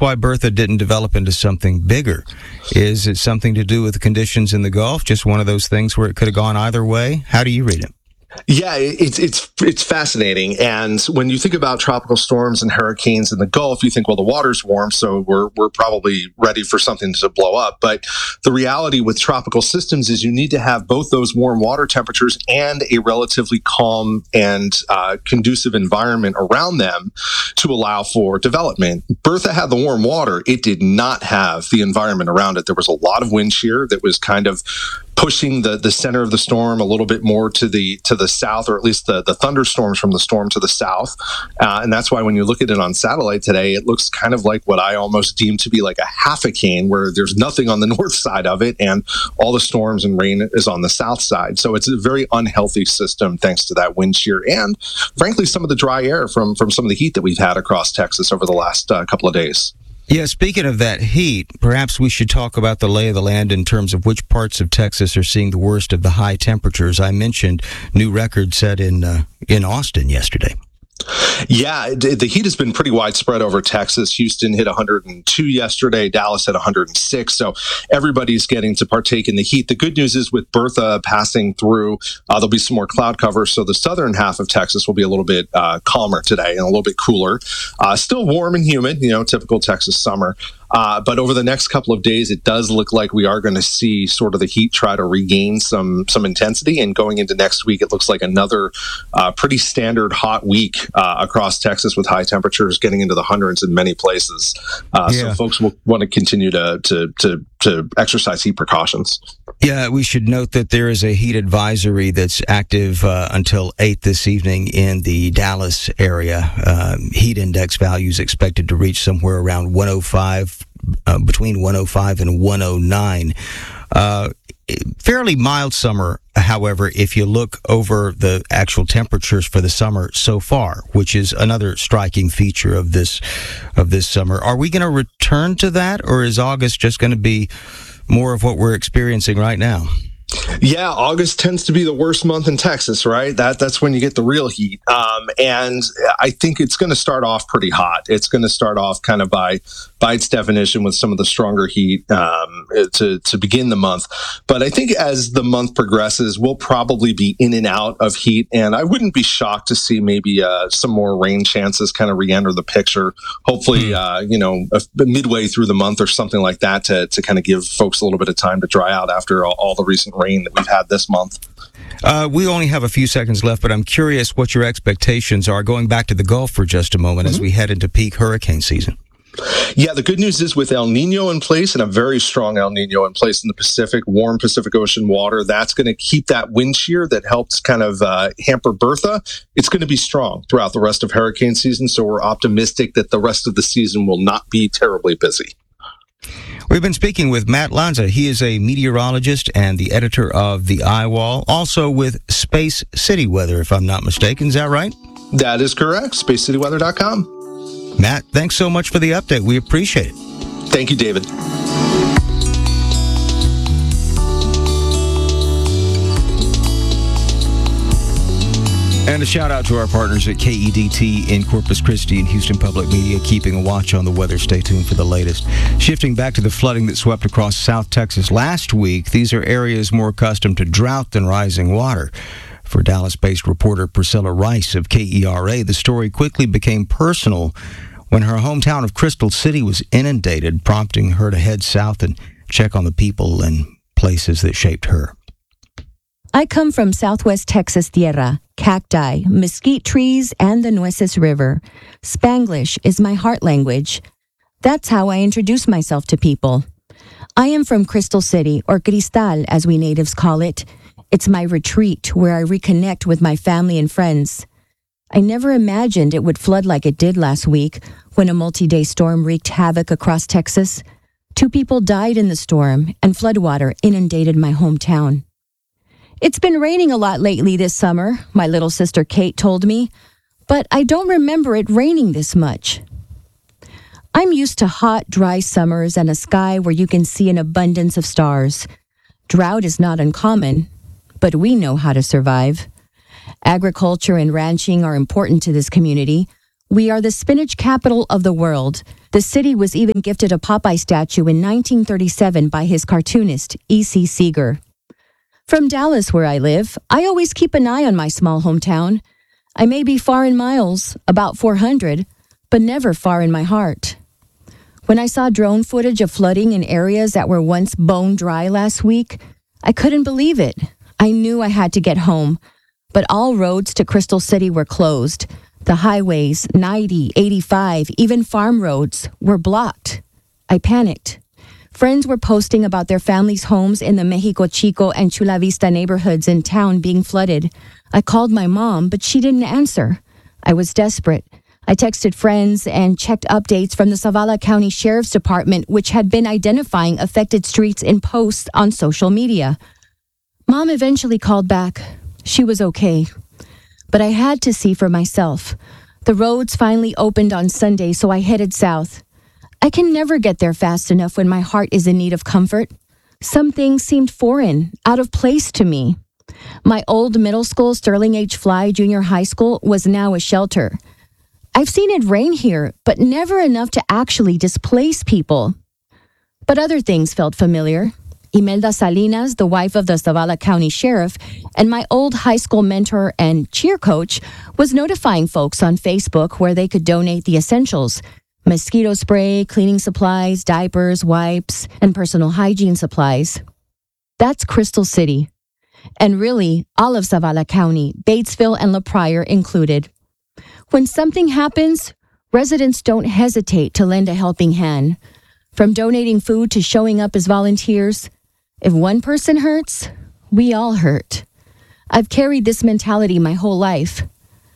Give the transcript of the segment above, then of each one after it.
why Bertha didn't develop into something bigger. Is it something to do with the conditions in the Gulf? Just one of those things where it could have gone either way? How do you read it? Yeah, it's fascinating. And when you think about tropical storms and hurricanes in the Gulf, you think, well, the water's warm, so we're probably ready for something to blow up. But the reality with tropical systems is you need to have both those warm water temperatures and a relatively calm and conducive environment around them to allow for development. Bertha had the warm water. It did not have the environment around it. There was a lot of wind shear that was kind of pushing the center of the storm a little bit more to the south, or at least the thunderstorms from the storm to the south. And that's why when you look at it on satellite today, it looks kind of like what I almost deem to be like a half-a-cane, where there's nothing on the north side of it and all the storms and rain is on the south side. So it's a very unhealthy system thanks to that wind shear and, frankly, some of the dry air from some of the heat that we've had across Texas over the last couple of days. Yeah, speaking of that heat, perhaps we should talk about the lay of the land in terms of which parts of Texas are seeing the worst of the high temperatures. I mentioned new records set in Austin yesterday. Yeah, the heat has been pretty widespread over Texas. Houston hit 102 yesterday. Dallas hit 106. So everybody's getting to partake in the heat. The good news is with Bertha passing through, there'll be some more cloud cover. So the southern half of Texas will be a little bit calmer today and a little bit cooler. Still warm and humid, typical Texas summer. But over the next couple of days, it does look like we are going to see sort of the heat try to regain some intensity. And going into next week, it looks like another pretty standard hot week across Texas with high temperatures getting into the hundreds in many places. So folks will want to continue to exercise heat precautions. Yeah, we should note that there is a heat advisory that's active until 8 this evening in the Dallas area. Heat index values expected to reach somewhere around 105, between 105 and 109. Fairly mild summer, however, if you look over the actual temperatures for the summer so far, which is another striking feature of this summer. Are we going to return to that, or is August just going to be more of what we're experiencing right now? Yeah, August tends to be the worst month in Texas, right? That's when you get the real heat. And I think it's going to start off pretty hot. It's going to start off kind of by its definition with some of the stronger heat to begin the month. But I think as the month progresses, we'll probably be in and out of heat. And I wouldn't be shocked to see maybe some more rain chances kind of re-enter the picture. Hopefully, midway through the month or something like that to kind of give folks a little bit of time to dry out after all the recent rain that we've had this month. We only have a few seconds left, but I'm curious what your expectations are going back to the Gulf for just a moment as we head into peak hurricane season. Yeah, the good news is with El Nino in place, and a very strong El Nino in place in the Pacific, warm Pacific Ocean water, that's going to keep that wind shear that helps kind of hamper Bertha. It's going to be strong throughout the rest of hurricane season, so we're optimistic that the rest of the season will not be terribly busy. We've been speaking with Matt Lanza. He is a meteorologist and the editor of The Eyewall, also with Space City Weather, if I'm not mistaken. Is that right? That is correct. SpaceCityWeather.com. Matt, thanks so much for the update. We appreciate it. Thank you, David. And a shout out to our partners at KEDT in Corpus Christi and Houston Public Media, keeping a watch on the weather. Stay tuned for the latest. Shifting back to the flooding that swept across South Texas last week, these are areas more accustomed to drought than rising water. For Dallas-based reporter Priscilla Rice of KERA, the story quickly became personal when her hometown of Crystal City was inundated, prompting her to head south and check on the people and places that shaped her. I come from Southwest Texas Tierra, cacti, mesquite trees, and the Nueces River. Spanglish is my heart language. That's how I introduce myself to people. I am from Crystal City, or Cristal, as we natives call it. It's my retreat where I reconnect with my family and friends. I never imagined it would flood like it did last week when a multi-day storm wreaked havoc across Texas. 2 people died in the storm, and floodwater inundated my hometown. It's been raining a lot lately this summer, my little sister Kate told me, but I don't remember it raining this much. I'm used to hot, dry summers and a sky where you can see an abundance of stars. Drought is not uncommon, but we know how to survive. Agriculture and ranching are important to this community. We are the spinach capital of the world. The city was even gifted a Popeye statue in 1937 by his cartoonist, E.C. Seeger. From Dallas, where I live, I always keep an eye on my small hometown. I may be far in miles, about 400, but never far in my heart. When I saw drone footage of flooding in areas that were once bone dry last week, I couldn't believe it. I knew I had to get home, but all roads to Crystal City were closed. The highways, 90, 85, even farm roads, were blocked. I panicked. Friends were posting about their families' homes in the Mexico Chico and Chula Vista neighborhoods in town being flooded. I called my mom, but she didn't answer. I was desperate. I texted friends and checked updates from the Zavala County Sheriff's Department, which had been identifying affected streets in posts on social media. Mom eventually called back. She was okay. But I had to see for myself. The roads finally opened on Sunday, so I headed south. I can never get there fast enough when my heart is in need of comfort. Some things seemed foreign, out of place to me. My old middle school, Sterling H. Fly Junior High School, was now a shelter. I've seen it rain here, but never enough to actually displace people. But other things felt familiar. Imelda Salinas, the wife of the Zavala County Sheriff, and my old high school mentor and cheer coach, was notifying folks on Facebook where they could donate the essentials: mosquito spray, cleaning supplies, diapers, wipes, and personal hygiene supplies. That's Crystal City. And really, all of Zavala County, Batesville and La Pryor included. When something happens, residents don't hesitate to lend a helping hand. From donating food to showing up as volunteers, if one person hurts, we all hurt. I've carried this mentality my whole life.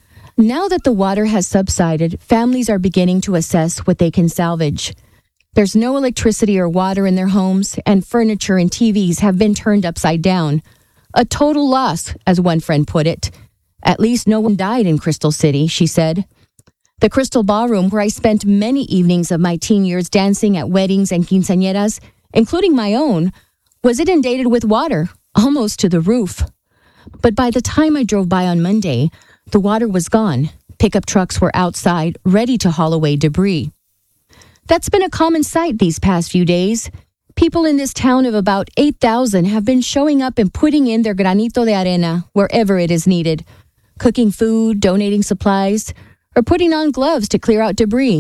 Now that the water has subsided, families are beginning to assess what they can salvage. There's no electricity or water in their homes, and furniture and TVs have been turned upside down. A total loss, as one friend put it. At least no one died in Crystal City, she said. The Crystal Ballroom, where I spent many evenings of my teen years dancing at weddings and quinceañeras, including my own, was inundated with water, almost to the roof. But by the time I drove by on Monday, the water was gone. Pickup trucks were outside, ready to haul away debris. That's been a common sight these past few days. People in this town of about 8,000 have been showing up and putting in their granito de arena wherever it is needed, cooking food, donating supplies, or putting on gloves to clear out debris.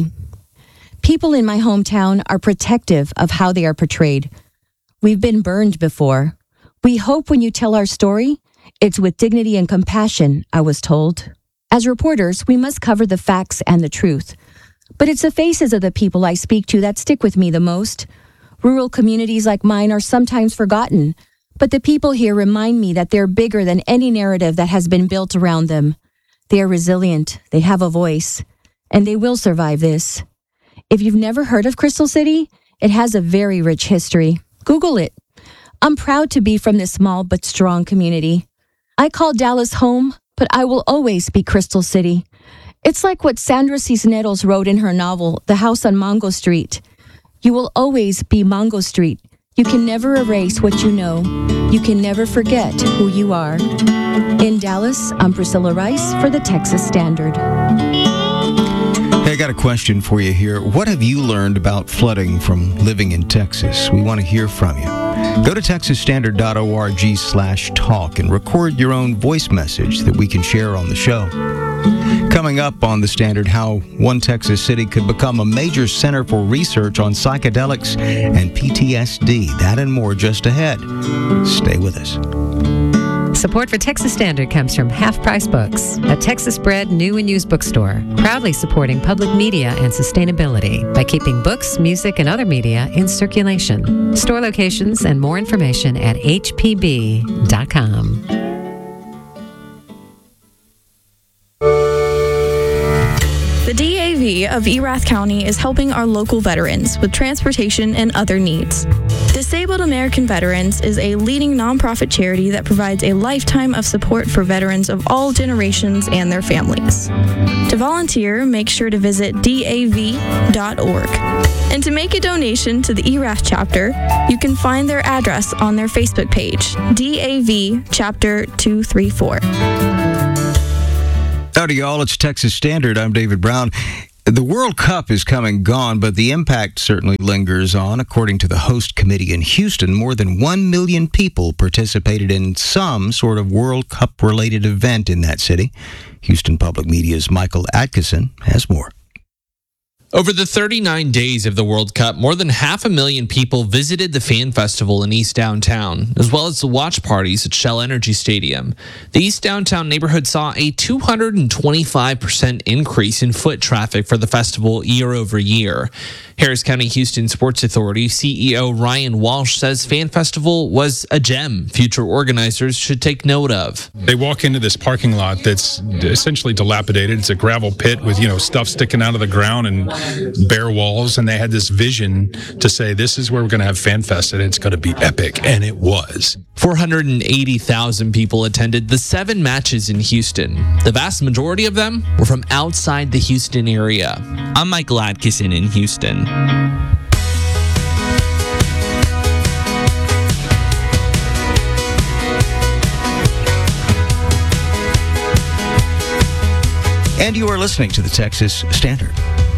People in my hometown are protective of how they are portrayed. We've been burned before. We hope when you tell our story, it's with dignity and compassion, I was told. As reporters, we must cover the facts and the truth. But it's the faces of the people I speak to that stick with me the most. Rural communities like mine are sometimes forgotten, but the people here remind me that they're bigger than any narrative that has been built around them. They are resilient, they have a voice, and they will survive this. If you've never heard of Crystal City, it has a very rich history. Google it. I'm proud to be from this small but strong community. I call Dallas home, but I will always be Crystal City. It's like what Sandra Cisneros wrote in her novel, The House on Mango Street. You will always be Mango Street. You can never erase what you know. You can never forget who you are. In Dallas, I'm Priscilla Rice for the Texas Standard. Hey, I got a question for you here. What have you learned about flooding from living in Texas? We want to hear from you. Go to texasstandard.org/talk and record your own voice message that we can share on the show. Coming up on The Standard, how one Texas city could become a major center for research on psychedelics and PTSD. That and more just ahead. Stay with us. Support for Texas Standard comes from Half Price Books, a Texas-bred new and used bookstore, proudly supporting public media and sustainability by keeping books, music, and other media in circulation. Store locations and more information at hpb.com. The DAV of Erath County is helping our local veterans with transportation and other needs. Disabled American Veterans is a leading nonprofit charity that provides a lifetime of support for veterans of all generations and their families. To volunteer, make sure to visit DAV.org. And to make a donation to the Erath chapter, you can find their address on their Facebook page, DAV Chapter 234. Howdy, y'all. It's Texas Standard. I'm David Brown. The World Cup is come and gone, but the impact certainly lingers on. According to the host committee in Houston, more than 1 million people participated in some sort of World Cup-related event in that city. Houston Public Media's Michael Atkinson has more. Over the 39 days of the World Cup, more than 500,000 people visited the fan festival in East Downtown, as well as the watch parties at Shell Energy Stadium. The East Downtown neighborhood saw a 225% increase in foot traffic for the festival year over year. Harris County Houston Sports Authority CEO Ryan Walsh says Fan Festival was a gem future organizers should take note of. They walk into this parking lot that's essentially dilapidated. It's a gravel pit with, stuff sticking out of the ground and bare walls, and they had this vision to say, this is where we're going to have Fan Fest, and it's going to be epic, and it was. 480,000 people attended the 7 matches in Houston. The vast majority of them were from outside the Houston area. I'm Michael Atkinson in Houston. And you are listening to the Texas Standard.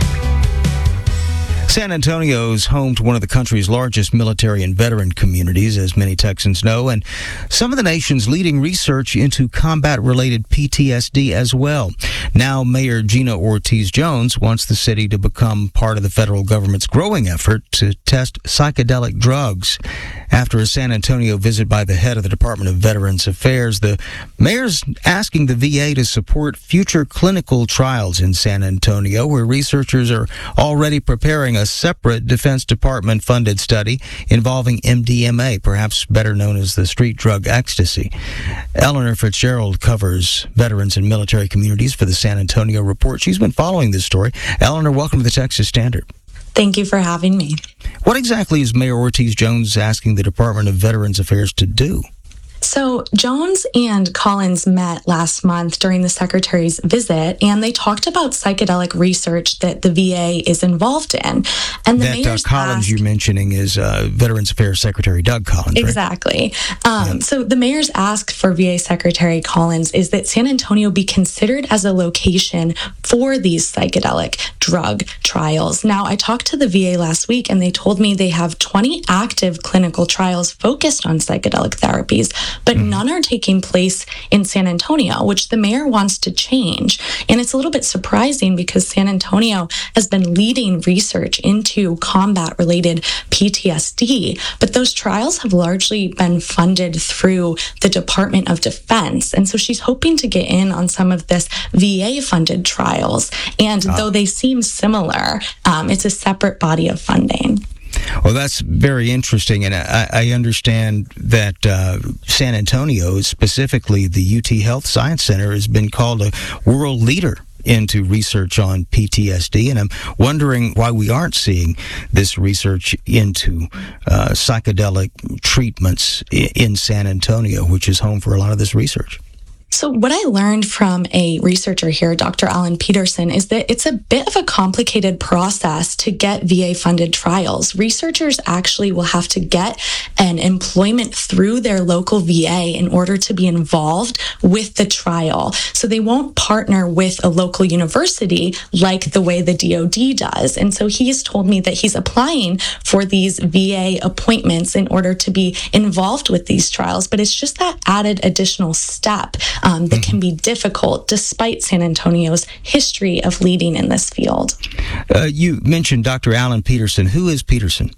San Antonio is home to one of the country's largest military and veteran communities, as many Texans know, and some of the nation's leading research into combat-related PTSD as well. Now, Mayor Gina Ortiz-Jones wants the city to become part of the federal government's growing effort to test psychedelic drugs. After a San Antonio visit by the head of the Department of Veterans Affairs, the mayor's asking the VA to support future clinical trials in San Antonio, where researchers are already preparing a separate Defense Department-funded study involving MDMA, perhaps better known as the street drug ecstasy. Eleanor Fitzgerald covers veterans and military communities for the San Antonio Report. She's been following this story. Eleanor, welcome to the Texas Standard. Thank you for having me. What exactly is Mayor Ortiz-Jones asking the Department of Veterans Affairs to do? So Jones and Collins met last month during the Secretary's visit, and they talked about psychedelic research that the VA is involved in. And the mayor's Collins you're mentioning is Veterans Affairs Secretary Doug Collins, right? Exactly. So the mayor's ask for VA Secretary Collins is that San Antonio be considered as a location for these psychedelic drug trials. Now, I talked to the VA last week, and they told me they have 20 active clinical trials focused on psychedelic therapies, but none are taking place in San Antonio, which the mayor wants to change. And it's a little bit surprising because San Antonio has been leading research into combat-related PTSD, but those trials have largely been funded through the Department of Defense. And so she's hoping to get in on some of this VA-funded trials. And though they seem similar, it's a separate body of funding. Well, that's very interesting, and I understand that San Antonio, specifically the UT Health Science Center, has been called a world leader into research on PTSD, and I'm wondering why we aren't seeing this research into psychedelic treatments in San Antonio, which is home for a lot of this research. So what I learned from a researcher here, Dr. Alan Peterson, is that it's a bit of a complicated process to get VA-funded trials. Researchers actually will have to get an employment through their local VA in order to be involved with the trial. So they won't partner with a local university like the way the DoD does. And so he's told me that he's applying for these VA appointments in order to be involved with these trials. But it's just that added additional step that can be difficult despite San Antonio's history of leading in this field. You mentioned Dr. Alan Peterson. Who is Peterson?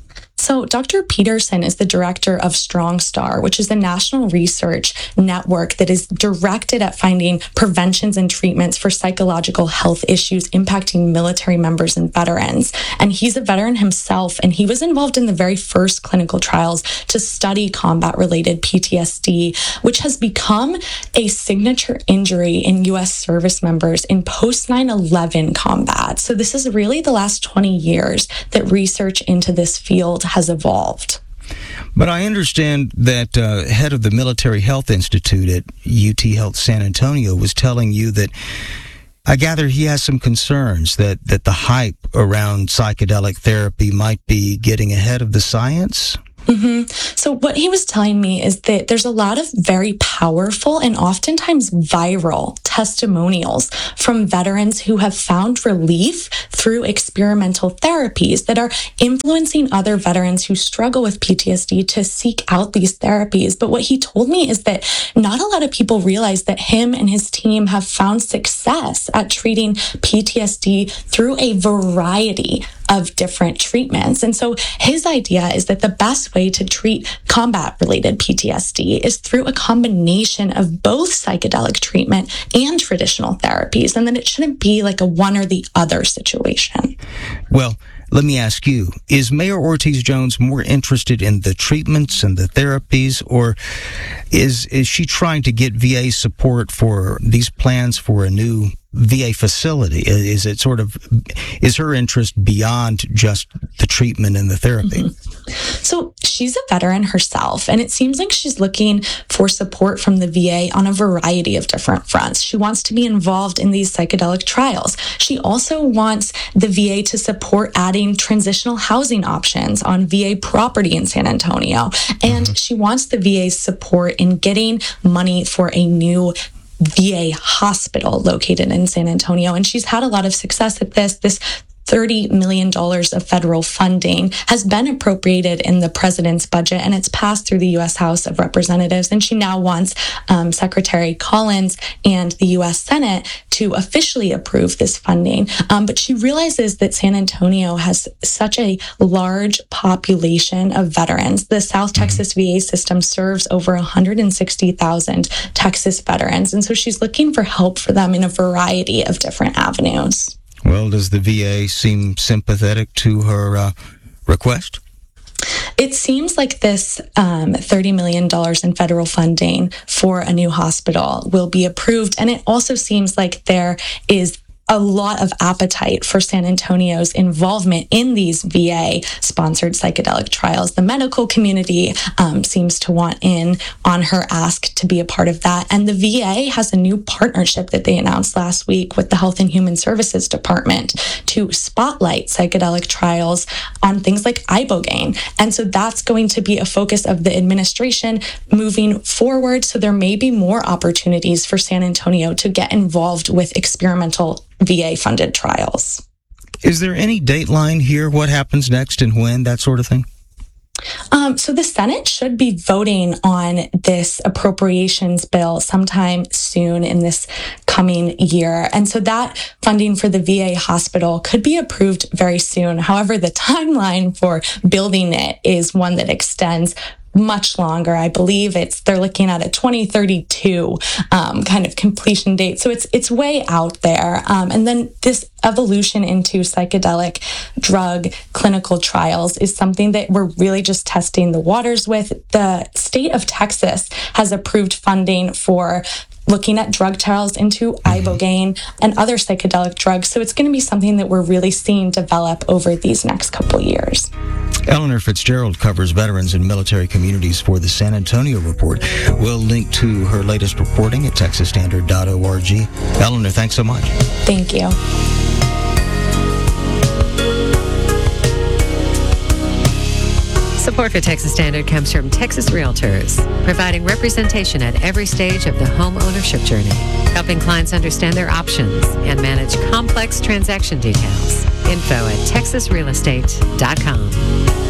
So Dr. Peterson is the director of StrongStar, which is a national research network that is directed at finding preventions and treatments for psychological health issues impacting military members and veterans. And he's a veteran himself, and he was involved in the very first clinical trials to study combat-related PTSD, which has become a signature injury in U.S. service members in post-9/11 combat. So this is really the last 20 years that research into this field has evolved. But I understand that head of the Military Health Institute at UT Health San Antonio was telling you that I gather he has some concerns that the hype around psychedelic therapy might be getting ahead of the science. So what he was telling me is that there's a lot of very powerful and oftentimes viral testimonials from veterans who have found relief through experimental therapies that are influencing other veterans who struggle with PTSD to seek out these therapies. But what he told me is that not a lot of people realize that him and his team have found success at treating PTSD through a variety of different treatments. And so his idea is that the best way to treat combat-related PTSD is through a combination of both psychedelic treatment and traditional therapies, and that it shouldn't be like a one or the other situation. Well, let me ask you, is Mayor Ortiz-Jones more interested in the treatments and the therapies, or is she trying to get VA support for these plans for a new VA facility? Is her interest beyond just the treatment and the therapy? So she's a veteran herself, and it seems like she's looking for support from the VA on a variety of different fronts. She wants to be involved in these psychedelic trials. She also wants the VA to support adding transitional housing options on VA property in San Antonio. And she wants the VA's support in getting money for a new VA hospital located in San Antonio. And she's had a lot of success at this. This $30 million of federal funding has been appropriated in the president's budget, and it's passed through the U.S. House of Representatives. And she now wants Secretary Collins and the U.S. Senate to officially approve this funding. But she realizes that San Antonio has such a large population of veterans. The South Texas VA system serves over 160,000 Texas veterans. And so she's looking for help for them in a variety of different avenues. Well, does the VA seem sympathetic to her request? It seems like this $30 million in federal funding for a new hospital will be approved. And it also seems like there is a lot of appetite for San Antonio's involvement in these VA-sponsored psychedelic trials. The medical community seems to want in on her ask to be a part of that. And the VA has a new partnership that they announced last week with the Health and Human Services Department to spotlight psychedelic trials on things like ibogaine. And so that's going to be a focus of the administration moving forward. So there may be more opportunities for San Antonio to get involved with experimental VA-funded trials. Is there any dateline here? What happens next and when, that sort of thing? So the Senate should be voting on this appropriations bill sometime soon in this coming year. And so that funding for the VA hospital could be approved very soon. However, the timeline for building it is one that extends much longer. I believe they're looking at a 2032 kind of completion date. So it's way out there. And then this evolution into psychedelic drug clinical trials is something that we're really just testing the waters with. The state of Texas has approved funding for looking at drug trials into ibogaine and other psychedelic drugs. So it's going to be something that we're really seeing develop over these next couple years. Eleanor Fitzgerald covers veterans and military communities for the San Antonio Report. We'll link to her latest reporting at texasstandard.org. Eleanor, thanks so much. Thank you. Support for Texas Standard comes from Texas Realtors, providing representation at every stage of the home ownership journey, helping clients understand their options and manage complex transaction details. Info at texasrealestate.com.